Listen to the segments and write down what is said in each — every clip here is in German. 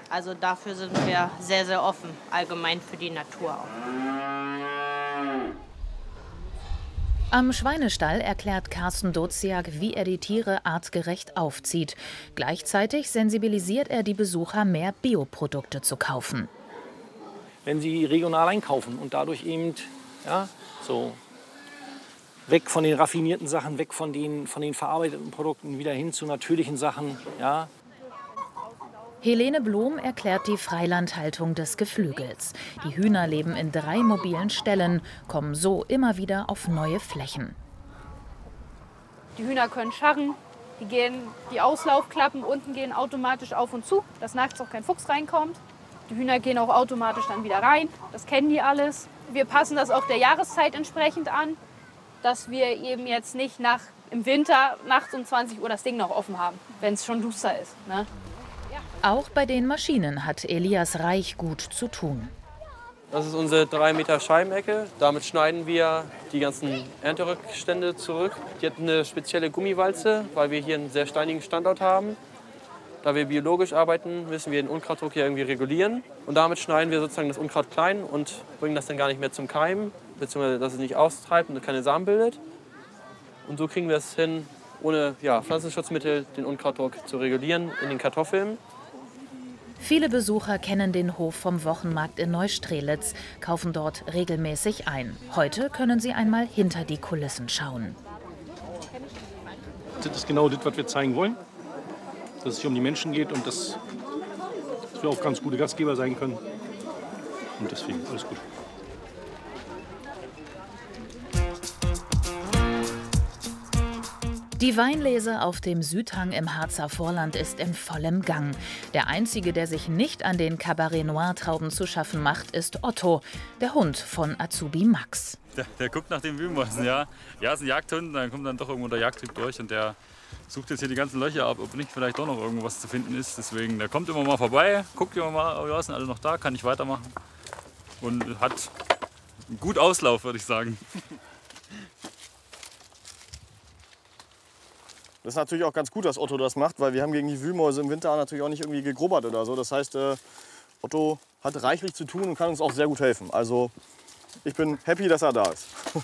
Also dafür sind wir sehr, sehr offen, allgemein für die Natur auch. Am Schweinestall erklärt Carsten Doziak, wie er die Tiere artgerecht aufzieht. Gleichzeitig sensibilisiert er die Besucher, mehr Bioprodukte zu kaufen. Wenn sie regional einkaufen und dadurch eben so weg von den raffinierten Sachen, weg von den verarbeiteten Produkten, wieder hin zu natürlichen Sachen. Ja. Helene Blom erklärt die Freilandhaltung des Geflügels. Die Hühner leben in 3 mobilen Ställen, kommen so immer wieder auf neue Flächen. Die Hühner können scharren, die Auslaufklappen unten gehen automatisch auf und zu, dass nachts auch kein Fuchs reinkommt. Die Hühner gehen auch automatisch dann wieder rein, das kennen die alles. Wir passen das auch der Jahreszeit entsprechend an, dass wir eben jetzt nicht im Winter nachts um 20 Uhr das Ding noch offen haben, wenn es schon duster ist. Ne? Auch bei den Maschinen hat Elias Reich gut zu tun. Das ist unsere 3 Meter Scheibecke. Damit schneiden wir die ganzen Ernterückstände zurück. Die hat eine spezielle Gummiwalze, weil wir hier einen sehr steinigen Standort haben. Da wir biologisch arbeiten, müssen wir den Unkrautdruck hier irgendwie regulieren. Und damit schneiden wir sozusagen das Unkraut klein und bringen das dann gar nicht mehr zum Keimen, beziehungsweise dass es nicht austreibt und keine Samen bildet. Und so kriegen wir es hin, ohne Pflanzenschutzmittel den Unkrautdruck zu regulieren in den Kartoffeln. Viele Besucher kennen den Hof vom Wochenmarkt in Neustrelitz, kaufen dort regelmäßig ein. Heute können sie einmal hinter die Kulissen schauen. Das ist genau das, was wir zeigen wollen. Dass es sich um die Menschen geht und dass wir auch ganz gute Gastgeber sein können. Und deswegen alles gut. Die Weinlese auf dem Südhang im Harzer Vorland ist in vollem Gang. Der Einzige, der sich nicht an den Cabernet Noir Trauben zu schaffen macht, ist Otto, der Hund von Azubi Max. Der guckt nach den Wühlmäusen, ja. Ja, ist ein Jagdhund, dann kommt dann doch irgendwo der Jagdtyp durch und der sucht jetzt hier die ganzen Löcher ab, ob nicht vielleicht doch noch irgendwas zu finden ist. Deswegen, der kommt immer mal vorbei, guckt immer mal, oh ja, sind alle noch da, kann ich weitermachen. Und hat gut Auslauf, würde ich sagen. Das ist natürlich auch ganz gut, dass Otto das macht, weil wir haben gegen die Wühlmäuse im Winter natürlich auch nicht irgendwie gegrubbert oder so. Das heißt, Otto hat reichlich zu tun und kann uns auch sehr gut helfen. Also ich bin happy, dass er da ist.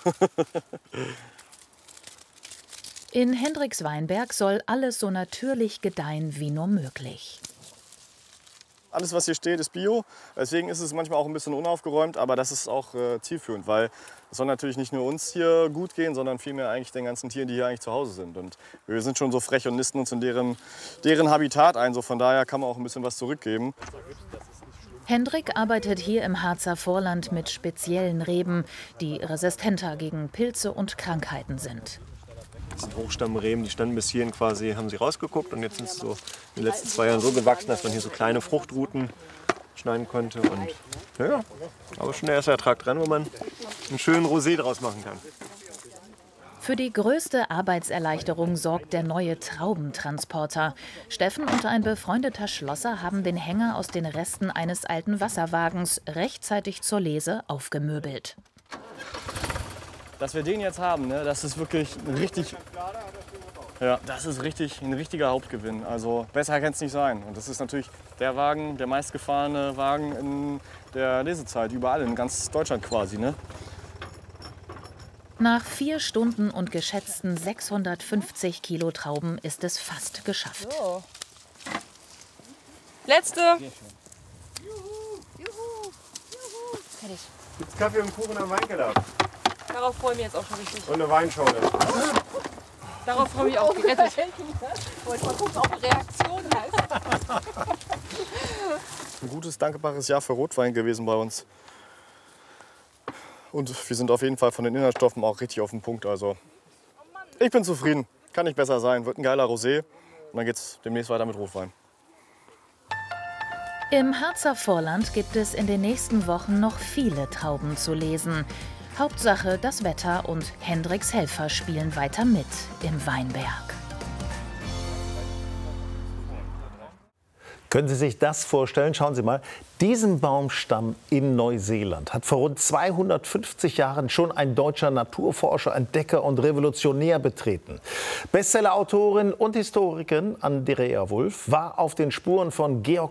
In Hendriksweinberg soll alles so natürlich gedeihen wie nur möglich. Alles, was hier steht, ist Bio. Deswegen ist es manchmal auch ein bisschen unaufgeräumt, aber das ist auch zielführend, weil es soll natürlich nicht nur uns hier gut gehen, sondern vielmehr eigentlich den ganzen Tieren, die hier eigentlich zu Hause sind. Und wir sind schon so frech und nisten uns in deren Habitat ein. So von daher kann man auch ein bisschen was zurückgeben. Hendrik arbeitet hier im Harzer Vorland mit speziellen Reben, die resistenter gegen Pilze und Krankheiten sind. Das sind Hochstammreben, die standen bis hierhin quasi, haben sie rausgeguckt und jetzt sind sie so in den letzten 2 Jahren so gewachsen, dass man hier so kleine Fruchtruten schneiden konnte. Und ja, aber schon der erste Ertrag dran, wo man einen schönen Rosé draus machen kann. Für die größte Arbeitserleichterung sorgt der neue Traubentransporter. Steffen und ein befreundeter Schlosser haben den Hänger aus den Resten eines alten Wasserwagens rechtzeitig zur Lese aufgemöbelt. Dass wir den jetzt haben, ne, das ist wirklich ein richtiger Hauptgewinn. Also besser kann es nicht sein. Und das ist natürlich der Wagen, der meistgefahrene Wagen in der Lesezeit, überall in ganz Deutschland quasi. Ne? Nach 4 Stunden und geschätzten 650 Kilo Trauben ist es fast geschafft. So. Letzte. Fertig. Gibt's Kaffee und Kuchen am Weinkeller? Darauf freue ich mich jetzt auch schon richtig. Und eine Weinschorle. Darauf freue ich mich auch gerettet. Ich wollte mal gucken, ob eine Reaktion heißt. Ein gutes, dankbares Jahr für Rotwein gewesen bei uns. Und wir sind auf jeden Fall von den Inhaltsstoffen auch richtig auf den Punkt. Also ich bin zufrieden. Kann nicht besser sein. Wird ein geiler Rosé. Und dann geht's demnächst weiter mit Rotwein. Im Harzer Vorland gibt es in den nächsten Wochen noch viele Trauben zu lesen. Hauptsache das Wetter und Hendriks Helfer spielen weiter mit im Weinberg. Können Sie sich das vorstellen? Schauen Sie mal, diesen Baumstamm in Neuseeland hat vor rund 250 Jahren schon ein deutscher Naturforscher, Entdecker und Revolutionär betreten. Bestsellerautorin und Historikerin Andrea Wulf war auf den Spuren von Georg